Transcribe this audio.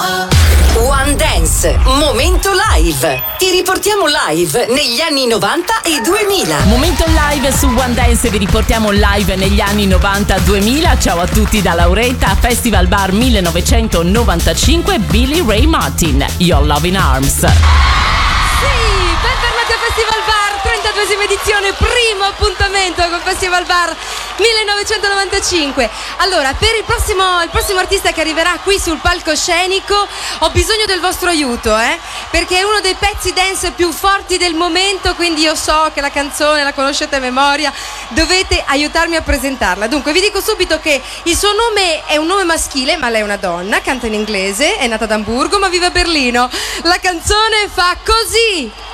One Dance, momento live. Ti riportiamo live negli anni 90 e 2000. Momento live su One Dance, vi riportiamo live negli anni 90-2000. Ciao a tutti da Lauretta, Festival Bar 1995, Billy Ray Martin, Your Love in Arms. Sì, bentornati a Festival Bar, 32esima edizione, primo appuntamento con Festival Bar 1995. Allora, per il prossimo artista che arriverà qui sul palcoscenico ho bisogno del vostro aiuto, perché è uno dei pezzi dance più forti del momento, quindi io so che la canzone la conoscete a memoria, dovete aiutarmi a presentarla. Dunque vi dico subito che il suo nome è un nome maschile, ma lei è una donna, canta in inglese, è nata ad Amburgo ma vive a Berlino. La canzone fa così.